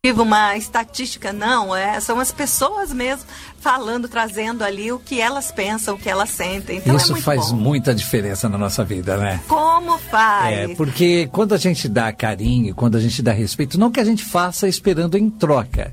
uma estatística, não, são as pessoas mesmo falando, trazendo ali o que elas pensam, o que elas sentem. Então isso faz muita diferença na nossa vida, né? Como faz? Porque quando a gente dá carinho, quando a gente dá respeito, não que a gente faça esperando em troca,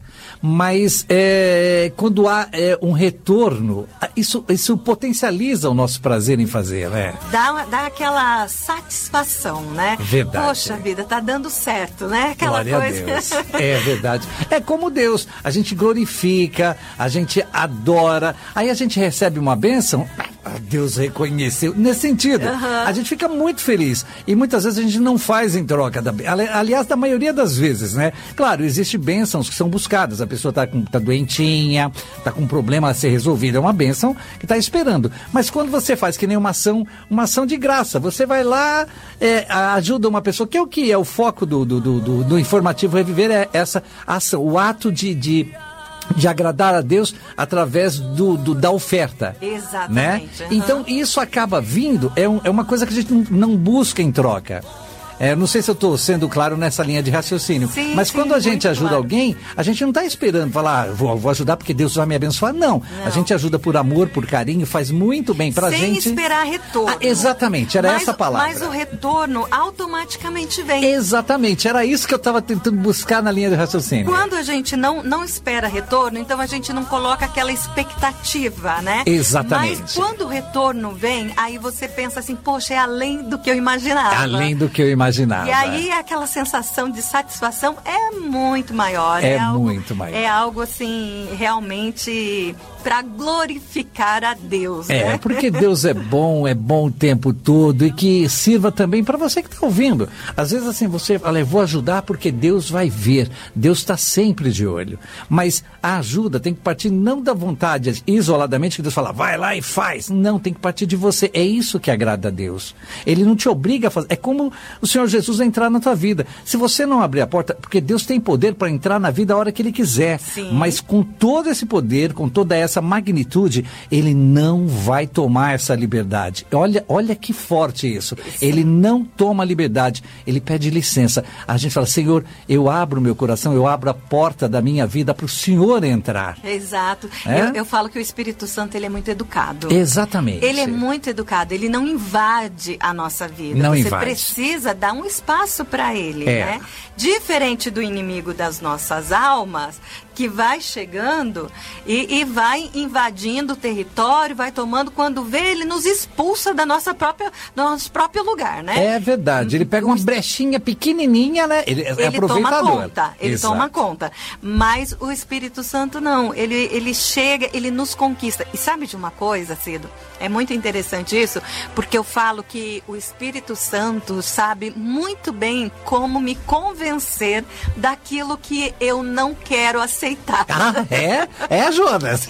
mas quando há um retorno, isso potencializa o nosso prazer em fazer, né? Dá aquela satisfação, né? Verdade. Poxa vida, tá dando certo, né? Aquela Glória coisa. a Deus. É verdade. É como Deus. A gente glorifica, a gente adora, aí a gente recebe uma bênção, Deus reconheceu, nesse sentido. A gente fica muito feliz. E muitas vezes a gente não faz em troca. Aliás, da maioria das vezes, né? Claro, existem bênçãos que são buscadas. A pessoa tá doentinha, tá com um problema a ser resolvido. É uma bênção que tá esperando. Mas quando você faz que nem uma ação de graça, você vai lá, ajuda uma pessoa, que é o foco do Informativo Reviver, é essa ação, o ato de agradar a Deus através da oferta. Exatamente. Né? Então, isso acaba vindo, é uma coisa que a gente não busca em troca. Não sei se eu estou sendo claro nessa linha de raciocínio, mas quando a gente ajuda alguém, a gente não está esperando falar, vou ajudar porque Deus vai me abençoar. Não, a gente ajuda por amor, por carinho, faz muito bem pra gente. Sem esperar retorno. Exatamente, era essa a palavra. Mas o retorno automaticamente vem. Exatamente, era isso que eu estava tentando buscar na linha de raciocínio. Quando a gente não espera retorno, então a gente não coloca aquela expectativa, né? Exatamente. Mas quando o retorno vem, aí você pensa assim, poxa, é além do que eu imaginava. Além do que eu imaginava. E aí aquela sensação de satisfação é muito maior. Muito maior. É algo assim, realmente para glorificar a Deus. Né? Porque Deus é bom o tempo todo e que sirva também para você que está ouvindo. Às vezes assim, você fala, eu vou ajudar porque Deus vai ver. Deus está sempre de olho. Mas a ajuda tem que partir não da vontade isoladamente, que Deus fala, vai lá e faz. Não, tem que partir de você. É isso que agrada a Deus. Ele não te obriga a fazer. É como o Senhor Jesus entrar na tua vida. Se você não abrir a porta, porque Deus tem poder para entrar na vida a hora que Ele quiser. Sim. Mas com todo esse poder, com toda essa magnitude, Ele não vai tomar essa liberdade. Olha que forte isso. Ele não toma liberdade. Ele pede licença. A gente fala, Senhor, eu abro meu coração, eu abro a porta da minha vida para o Senhor entrar. Exato. Eu falo que o Espírito Santo, ele é muito educado. Exatamente. Ele é muito educado. Ele não invade a nossa vida. Não Você invade. Precisa dar um espaço para ele, né? Diferente do inimigo das nossas almas, que vai chegando e vai invadindo o território, vai tomando, quando vê, ele nos expulsa do nosso próprio lugar, né? É verdade, ele pega uma brechinha pequenininha, né? Ele é aproveitador. Ele toma conta. Mas o Espírito Santo não, ele chega, ele nos conquista. E sabe de uma coisa, Cido? É muito interessante isso, porque eu falo que o Espírito Santo sabe muito bem como me convencer daquilo que eu não quero aceitar. Ah, é, Jonas?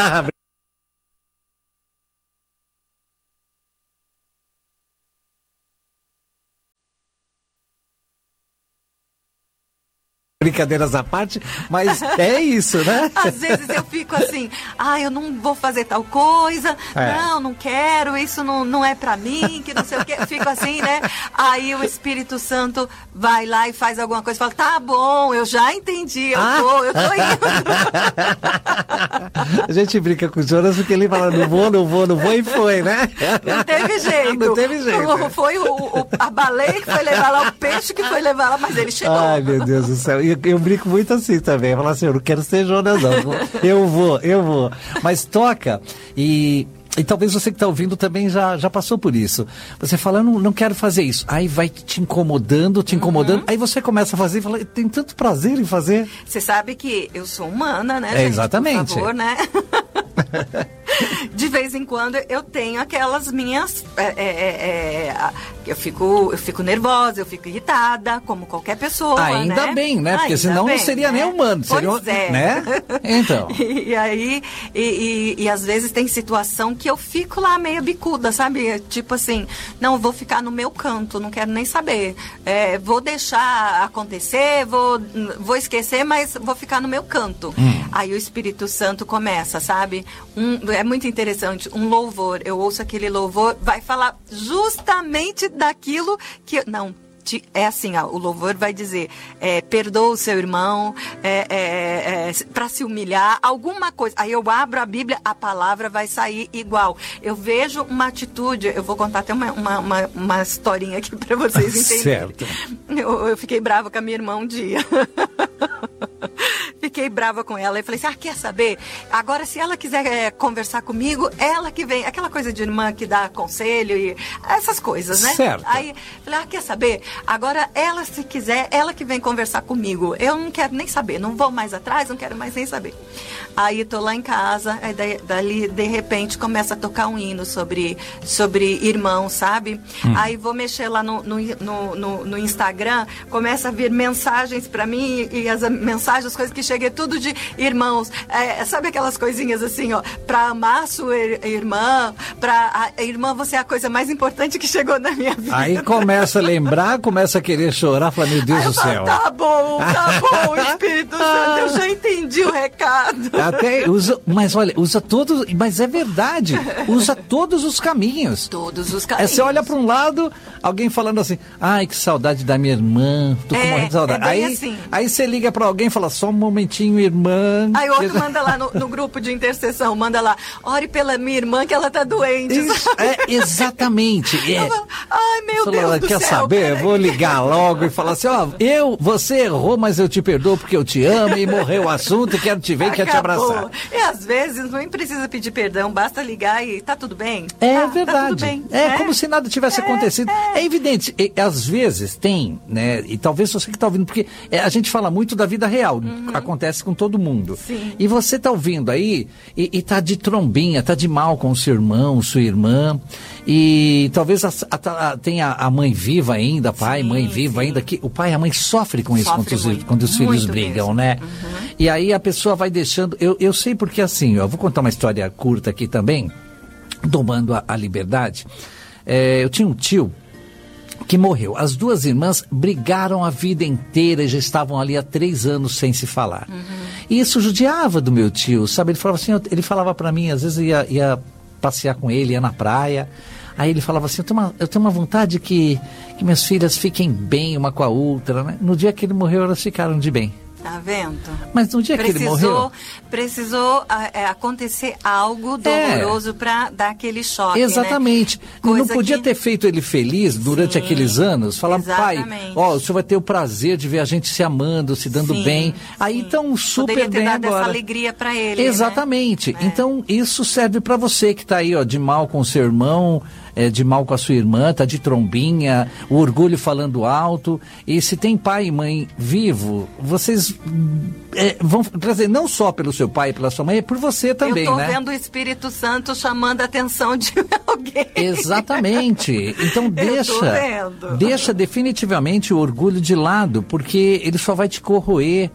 Brincadeiras à parte, mas é isso, né? Às vezes eu fico assim, eu não vou fazer tal coisa, não quero, isso não é pra mim, que não sei o que, eu fico assim, né? Aí o Espírito Santo vai lá e faz alguma coisa, fala, tá bom, eu já entendi, eu tô indo. A gente brinca com o Jonas porque ele fala, não vou e foi, né? Não teve jeito. Não teve jeito. Foi a baleia que foi levar lá, o peixe que foi levar lá, mas ele chegou. Ai, meu Deus do céu. Eu brinco muito assim também. Eu falo assim, eu não quero ser Jonas, não. Eu vou. Mas toca e talvez você que está ouvindo também já passou por isso. Você fala, não quero fazer isso. Aí vai te incomodando. Aí você começa a fazer e fala, tem tanto prazer em fazer. Você sabe que eu sou humana, né, gente? Exatamente. Por favor, né? De vez em quando eu tenho aquelas minhas... eu fico nervosa, eu fico irritada, como qualquer pessoa, Ainda né? bem, né? Porque senão não seria nem humano. Pois seria, né? Então. E aí, às vezes tem situação que eu fico lá meio bicuda, sabe? Tipo assim, não, vou ficar no meu canto, não quero nem saber. Vou deixar acontecer, vou esquecer, mas vou ficar no meu canto. Aí o Espírito Santo começa, sabe? É muito interessante, um louvor, eu ouço aquele louvor, vai falar justamente daquilo que... Não, é assim, ó, o louvor vai dizer, perdoa o seu irmão, para se humilhar, alguma coisa. Aí eu abro a Bíblia, a palavra vai sair igual. Eu vejo uma atitude, eu vou contar até uma historinha aqui para vocês entenderem. Certo. Eu fiquei brava com a minha irmã um dia. Fiquei brava com ela e falei assim, quer saber? Agora, se ela quiser conversar comigo, ela que vem. Aquela coisa de irmã que dá conselho e essas coisas, né? Certo. Aí, falei, quer saber? Agora, ela, se quiser, ela que vem conversar comigo. Eu não quero nem saber, não vou mais atrás, não quero mais nem saber. Aí, tô lá em casa, aí dali, de repente, começa a tocar um hino sobre irmão, sabe? Aí, vou mexer lá no Instagram, começa a vir mensagens pra mim e as mensagens, as coisas que chegam é tudo de irmãos. Sabe aquelas coisinhas assim, ó, pra amar sua irmã, a irmã, você é a coisa mais importante que chegou na minha vida. Aí começa a lembrar, começa a querer chorar, fala, meu Deus do céu. Tá bom, Espírito Santo, eu já entendi o recado. Até usa, mas olha, usa todos, mas é verdade, usa todos os caminhos. Todos os caminhos. Você olha para um lado, alguém falando assim, ai, que saudade da minha irmã, tô com morrendo de saudade. Aí você liga para alguém e fala, só um momentinho, irmã. Aí outro manda lá no grupo de intercessão, manda lá, ore pela minha irmã que ela tá doente. Exatamente. Ai, meu Deus do quer céu. Saber? Vou ligar logo e falar assim, você errou, mas eu te perdoo porque eu te amo e morreu o assunto, quero te ver e quero te abraçar. E às vezes não precisa pedir perdão, basta ligar e tá tudo bem. Verdade. Tá tudo bem. Como se nada tivesse acontecido. É evidente, às vezes tem, né? E talvez você que está ouvindo, porque a gente fala muito da vida real, acontece com todo mundo. Sim. E você está ouvindo aí e tá de trombinha, tá de mal com o seu irmão, sua irmã, e talvez tenha a mãe viva ainda, pai, mãe viva ainda, que o pai e a mãe sofrem com isso quando os filhos brigam, né? E aí a pessoa vai deixando, eu sei porque assim, eu vou contar uma história curta aqui também, domando a liberdade. Eu tinha um tio que morreu. As duas irmãs brigaram a vida inteira e já estavam ali há 3 anos sem se falar. E isso judiava do meu tio, sabe? Ele falava assim, ele falava pra mim, às vezes ia passear com ele, ia na praia. Aí ele falava assim, eu tenho uma vontade que minhas filhas fiquem bem uma com a outra, né? No dia que ele morreu, elas ficaram de bem. Tá vendo? Mas no dia que ele morreu... Precisou acontecer algo doloroso para dar aquele choque, exatamente. Né? Não podia ter feito ele feliz durante aqueles anos. Falar, pai, o senhor vai ter o prazer de ver a gente se amando, se dando bem. Aí estão super poderia ter bem dado agora. essa alegria para ele. Exatamente. Né? Então, isso serve para você que está aí, de mal com o seu irmão, de mal com a sua irmã, tá de trombinha, o orgulho falando alto. E se tem pai e mãe vivo, vocês vão trazer não só pelo seu pai e pela sua mãe, é por você também, né? Eu tô vendo o Espírito Santo chamando a atenção de alguém. Exatamente. Então deixa definitivamente o orgulho de lado, porque ele só vai te corroer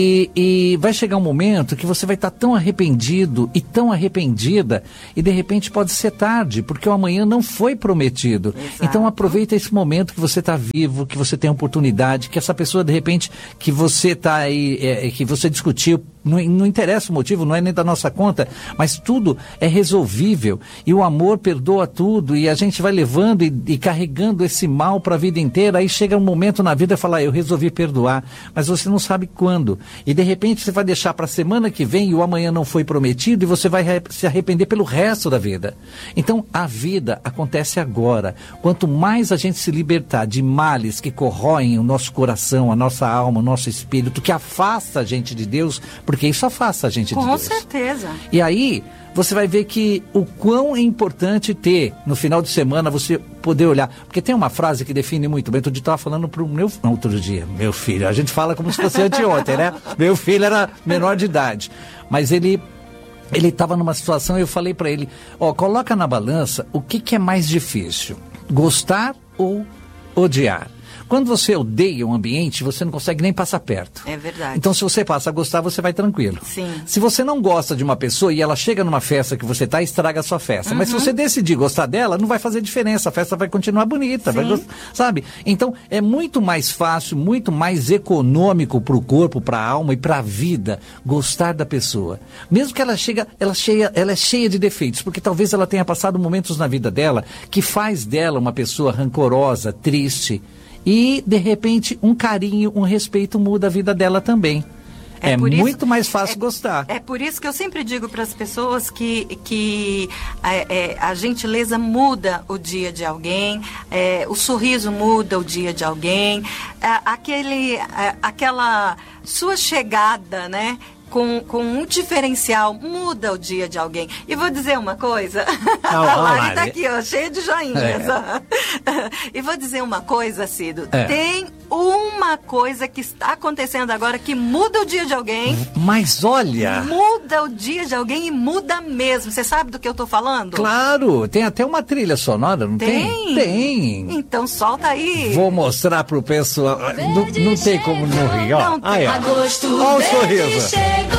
e vai chegar um momento que você vai estar tão arrependido e tão arrependida e de repente pode ser tarde, porque o amanhã não foi prometido. Exato. Então aproveita esse momento que você está vivo, que você tem a oportunidade, que essa pessoa de repente que você está aí, que você discutiu, não interessa o motivo, não é nem da nossa conta, mas tudo é resolvível e o amor perdoa tudo e a gente vai levando e carregando esse mal para a vida inteira. Aí chega um momento na vida e fala, eu resolvi perdoar, mas você não sabe quando, e de repente você vai deixar para a semana que vem e o amanhã não foi prometido e você vai se arrepender pelo resto da vida. Então a vida acontece agora. Quanto mais a gente se libertar de males que corroem o nosso coração, a nossa alma, o nosso espírito, que afasta a gente de Deus, porque isso afasta a gente de Deus. Com certeza. E aí, você vai ver que o quão é importante ter, no final de semana, você poder olhar. Porque tem uma frase que define muito bem. Outro dia eu estava falando para o meu filho. A gente fala como se fosse anteontem, né? Meu filho era menor de idade. Mas ele estava numa situação e eu falei para ele, coloca na balança o que é mais difícil, gostar ou odiar. Quando você odeia um ambiente, você não consegue nem passar perto. É verdade. Então, se você passa a gostar, você vai tranquilo. Sim. Se você não gosta de uma pessoa e ela chega numa festa que você está, estraga a sua festa. Mas se você decidir gostar dela, não vai fazer diferença. A festa vai continuar bonita. Sabe? Então, é muito mais fácil, muito mais econômico para o corpo, para a alma e para a vida gostar da pessoa. Mesmo que ela é cheia de defeitos, porque talvez ela tenha passado momentos na vida dela que faz dela uma pessoa rancorosa, triste, e, de repente, um carinho, um respeito muda a vida dela também. É muito mais fácil gostar. É por isso que eu sempre digo para as pessoas que a gentileza muda o dia de alguém, o sorriso muda o dia de alguém, aquela sua chegada, né? Com um diferencial, muda o dia de alguém. E vou dizer uma coisa. A Lari tá aqui, ó, cheia de joinhas. E vou dizer uma coisa, Cido. Tem uma coisa que está acontecendo agora que muda o dia de alguém. Mas olha... Muda o dia de alguém e muda mesmo. Você sabe do que eu tô falando? Claro, tem até uma trilha sonora, não tem? Tem. Então solta aí. Vou mostrar pro pessoal. Não tem como não rir, ó. Não tem. Aí, ó. Olha o sorriso.